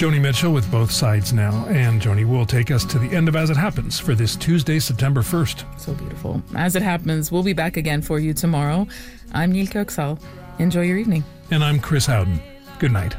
Joni Mitchell with Both Sides Now. And Joni will take us to the end of As It Happens for this Tuesday, September 1st. So beautiful. As It Happens, we'll be back again for you tomorrow. I'm Nilke Oksal. Enjoy your evening. And I'm Chris Howden. Good night.